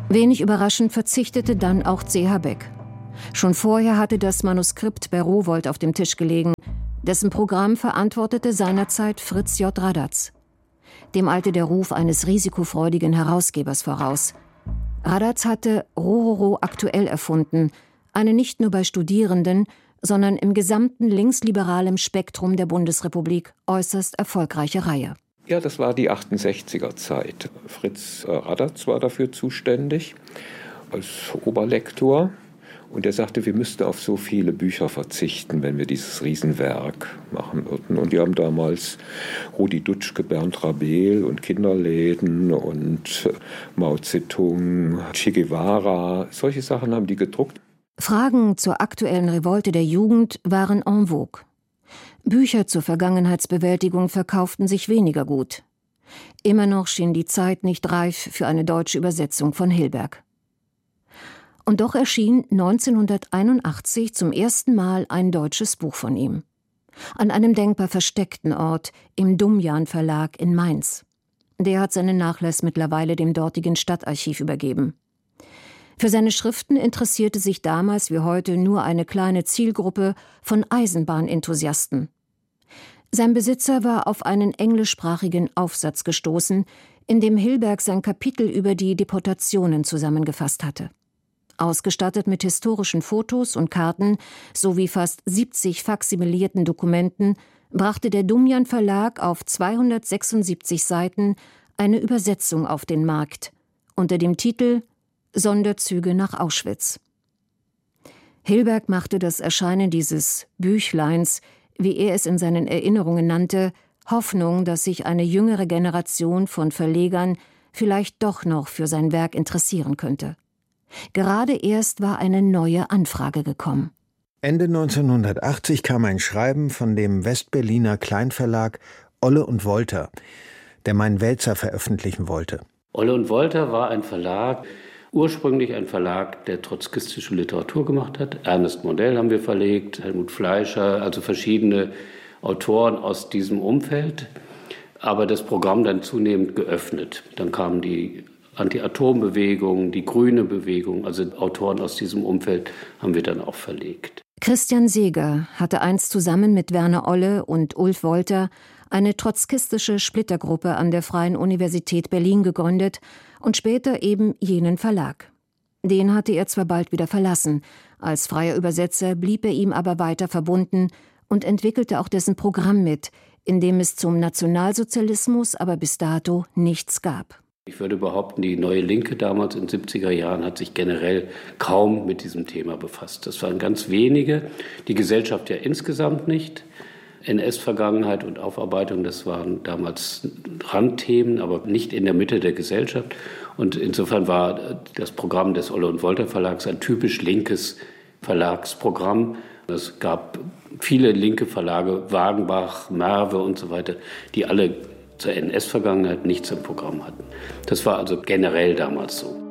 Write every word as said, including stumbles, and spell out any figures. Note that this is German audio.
Wenig überraschend verzichtete dann auch C H. Beck. Schon vorher hatte das Manuskript bei Rowohlt auf dem Tisch gelegen. Dessen Programm verantwortete seinerzeit Fritz J. Radatz. Dem eilte der Ruf eines risikofreudigen Herausgebers voraus. Radatz hatte Rororo aktuell erfunden, eine nicht nur bei Studierenden, sondern im gesamten linksliberalen Spektrum der Bundesrepublik äußerst erfolgreiche Reihe. Ja, das war die achtundsechziger Zeit. Fritz Radatz war dafür zuständig als Oberlektor. Und er sagte, wir müssten auf so viele Bücher verzichten, wenn wir dieses Riesenwerk machen würden. Und die haben damals Rudi Dutschke, Bernd Rabel und Kinderläden und Mao Zedong, Che Guevara, solche Sachen haben die gedruckt. Fragen zur aktuellen Revolte der Jugend waren en vogue. Bücher zur Vergangenheitsbewältigung verkauften sich weniger gut. Immer noch schien die Zeit nicht reif für eine deutsche Übersetzung von Hilberg. Und doch erschien neunzehnhunderteinundachtzig zum ersten Mal ein deutsches Buch von ihm. An einem denkbar versteckten Ort, im Dumjan Verlag in Mainz. Der hat seinen Nachlass mittlerweile dem dortigen Stadtarchiv übergeben. Für seine Schriften interessierte sich damals wie heute nur eine kleine Zielgruppe von Eisenbahnenthusiasten. Sein Besitzer war auf einen englischsprachigen Aufsatz gestoßen, in dem Hilberg sein Kapitel über die Deportationen zusammengefasst hatte. Ausgestattet mit historischen Fotos und Karten sowie fast siebzig faksimilierten Dokumenten brachte der Dumjan Verlag auf zweihundertsechsundsiebzig Seiten eine Übersetzung auf den Markt unter dem Titel »Sonderzüge nach Auschwitz«. Hilberg machte das Erscheinen dieses Büchleins, wie er es in seinen Erinnerungen nannte, Hoffnung, dass sich eine jüngere Generation von Verlegern vielleicht doch noch für sein Werk interessieren könnte. Gerade erst war eine neue Anfrage gekommen. Ende neunzehnhundertachtzig kam ein Schreiben von dem Westberliner Kleinverlag Olle und Wolter, der meinen Wälzer veröffentlichen wollte. Olle und Wolter war ein Verlag, ursprünglich ein Verlag, der trotzkistische Literatur gemacht hat. Ernest Modell haben wir verlegt, Helmut Fleischer, also verschiedene Autoren aus diesem Umfeld. Aber das Programm dann zunehmend geöffnet. Dann kamen die Anti-Atom-Bewegung, die grüne Bewegung, also Autoren aus diesem Umfeld haben wir dann auch verlegt. Christian Seeger hatte einst zusammen mit Werner Olle und Ulf Wolter eine trotzkistische Splittergruppe an der Freien Universität Berlin gegründet und später eben jenen Verlag. Den hatte er zwar bald wieder verlassen, als freier Übersetzer blieb er ihm aber weiter verbunden und entwickelte auch dessen Programm mit, in dem es zum Nationalsozialismus aber bis dato nichts gab. Ich würde behaupten, die Neue Linke damals in den siebziger Jahren hat sich generell kaum mit diesem Thema befasst. Das waren ganz wenige, die Gesellschaft ja insgesamt nicht. N S-Vergangenheit und Aufarbeitung, das waren damals Randthemen, aber nicht in der Mitte der Gesellschaft. Und insofern war das Programm des Olle und Wolter Verlags ein typisch linkes Verlagsprogramm. Es gab viele linke Verlage, Wagenbach, Merve und so weiter, die alle zur N S-Vergangenheit nichts im Programm hatten. Das war also generell damals so.